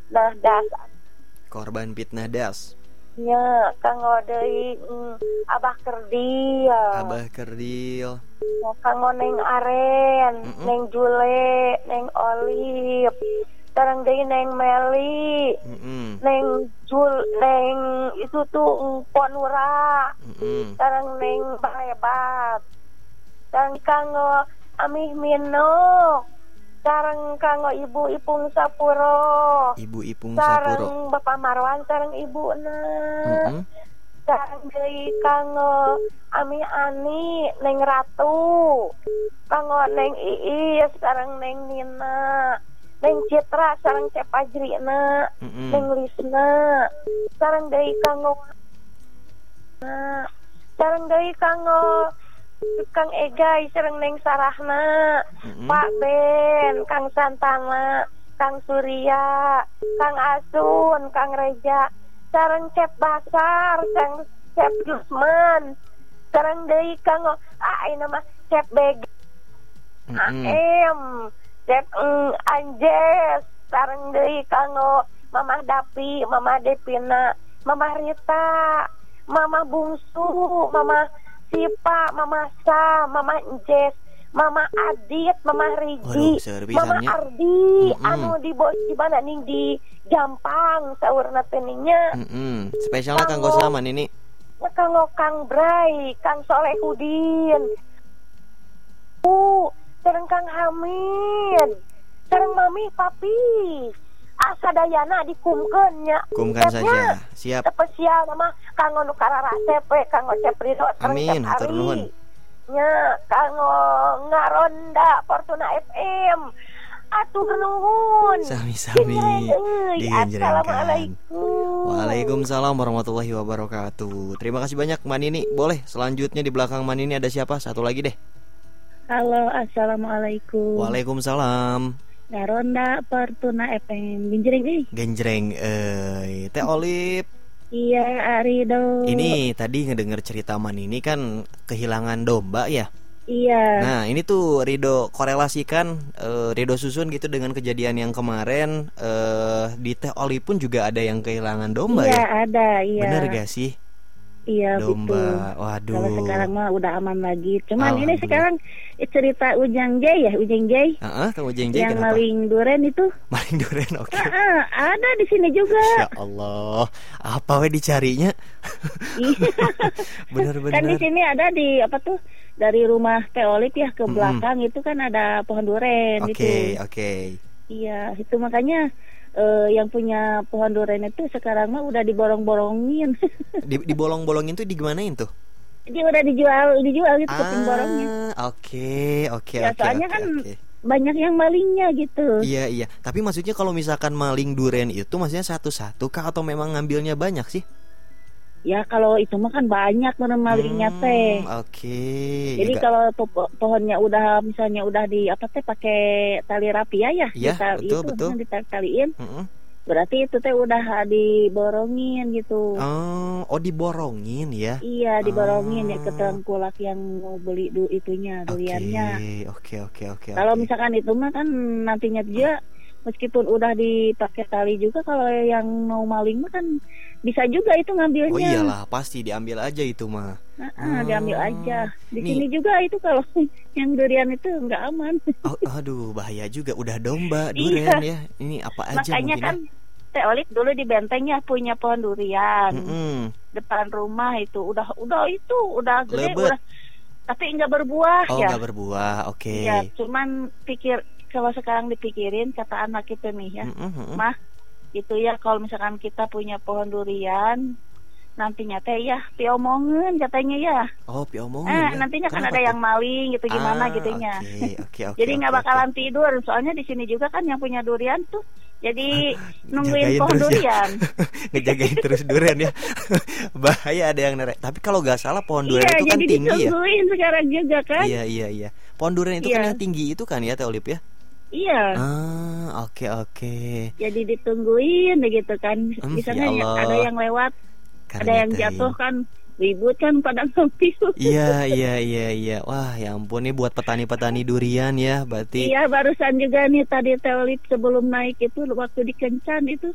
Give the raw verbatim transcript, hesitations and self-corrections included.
fitnah das. Korban fitnah das. Nya kanggo deui mm, Abah Kerdil. Abah Kerdil. Kanggo Neng Aren, Mm-mm. Neng Jule, Neng Olip. Sareng deui Neng Meli, Mm-mm. Neng Jul, Neng itu tuh Ponura. Mm-mm. Sareng Neng Balebat. Sareng kanggo Amih Mino. Sareng kanggo Ibu Ipung Sapuro. Ibu Ipung Sapuro. Sareng Bapak Marwan, sareng Ibuna. Mm-mm. Sareng deui kanggo Ami Ani, Neng Ratu. Kanggo Neng Iis, sareng Neng Nina. Neng Citra, sareng Cep Ajrina. Mm-mm. Neng Lisna. Sareng deui kanggo Nah, sareng deui kanggo Kang Egay, sareng Neng Sarahna. Mm-mm. Pak Ben, Kang Santana, Kang Surya, Kang Asun, Kang Reja, sareng Cep Basar, sareng Cep Gusman, sareng deui kanggo ah ayeuna mah Cep Beg, A M, Cep mm, Anjes, sareng deui kanggo Mamah Dapi, Mamah Depina, Mamah Rita, Mamah Bungsu, Mamah Sipa, Mama Sa, Mama Enjes, Mama Adit, Mama Riji, Waduh, Mama pisannya. Ardi, Mm-mm. anu di bos di mana ning di Gampang saurna teh nya. Mm-mm. Spesialnya kanggo Saman ini. Kanggo Kang Bray, Kang Solehudin. Uh, sareng Kang Hamid, sareng Mami Papi. Asadayana dikumkeun nya. Kumkan Cepnya saja. Siap. spesial mama kanggo nu karara sepe kanggo Ceprido sareng Amin, Cep hatur Ari. nuhun. Nya kanggo ngaronda Fortuna F M. Atur nuhun. Sami-sami digenjrengkan. Assalamualaikum. Waalaikumsalam warahmatullahi wabarakatuh. Terima kasih banyak Man Nini. Boleh selanjutnya di belakang Man Nini ada siapa? Satu lagi deh. Halo, assalamualaikum. Waalaikumsalam. Ngaronda Fortuna F M Genjreng nih. Genjreng eh Teh Olip. Iya, Arido. Ini tadi ngedenger cerita Man ini kan kehilangan domba ya. Iya. Nah ini tuh Rido korelasikan eh, Rido susun gitu dengan kejadian yang kemarin eh, di Teh Olip pun juga ada yang kehilangan domba iya, ya. ada, iya. Bener gak sih? Iya, Domba, betul. waduh. Kalau sekarang mah udah aman lagi. Cuman ini sekarang cerita Ujang Jay ya, Ujang Jay. Heeh, Kang Ujang Jay yang kenapa? maling duren itu. Maling duren, oke. Ah, ah, ada di sini juga. Ya Allah, apa we dicarinya? Bener-bener. Kan di sini ada di apa tuh? Dari rumah Teh Olip ya ke Mm-mm. belakang itu kan ada pohon duren Oke, gitu. oke. Iya, itu makanya eh, yang punya pohon duren itu sekarang mah udah diborong-borongin. Di dibolong-bolongin tuh digimanain tuh? Dia udah dijual, dijual gitu kuping borongnya. Ah, oke, oke, Ya, oke, soalnya oke, kan oke. banyak yang malingnya gitu. Iya, iya. Tapi maksudnya kalau misalkan maling duren itu maksudnya satu-satu kah atau memang ngambilnya banyak sih? Ya kalau itu mah kan banyak bener malingnya Hmm, teh. Oke. Jadi Ya, kalau po- pohonnya udah misalnya udah di apa teh pakai tali rapia ya, Iya, ditali- betul, itu betul. ditaliin. Mm-mm. Berarti itu teh udah diborongin gitu. Oh, oh diborongin ya? Iya, diborongin Ah. ya ke tengkulak yang mau beli du itunya, Oke, duriannya. oke, oke, oke. Kalau oke. misalkan itu mah kan nantinya juga meskipun udah dipakai tali juga, kalau yang mau maling mah kan bisa juga itu ngambilnya. Oh iyalah, pasti diambil aja itu mah. Nah, Hmm. diambil aja. Di Nih. sini juga itu kalau yang durian itu nggak aman. Oh, aduh, bahaya juga. Udah domba, Iya. durian ya. Ini apa aja Makanya mungkin kan ya. Teh Olip dulu di bentengnya punya pohon durian Mm-mm. depan rumah itu udah udah itu udah gede Lebet. udah, tapi nggak berbuah Oh, ya. nggak berbuah. Oke. Ya, cuman pikir kalau sekarang dipikirin kata anak itu nih ya, Mm-mm, mm-mm. mah itu ya kalau misalkan kita punya pohon durian nantinya teh ya piomongin katanya ya. Oh, piomongin Eh, ya. nantinya kan Kenapa ada tuh? yang maling gitu gimana Ah, gitunya. Oke, oke, oke. Jadi nggak oke, bakalan oke. tidur soalnya di sini juga kan yang punya durian tuh jadi nungguin Ngejagain pohon terus ya. durian. Ngejagain terus durian ya. Bahaya ada yang nerek. Tapi kalau nggak salah pohon durian Iya, itu kan jadi tinggi ya. ditungguin sekarang juga kan. Iya, iya, iya. Pohon durian itu kan Iya. yang tinggi itu kan ya, Teh Olip ya? Iya. Ah, oke, oke. Jadi ditungguin begitu kan. Hmm, Misalnya ya Allah. ada yang lewat, Karena ada yang teh. jatuh kan ribut kan pada ngopi. Iya, iya, iya, iya. Wah, ya ampun nih buat petani-petani durian ya, berarti. Iya, barusan juga nih tadi Teh Olip sebelum naik itu waktu di Kencan itu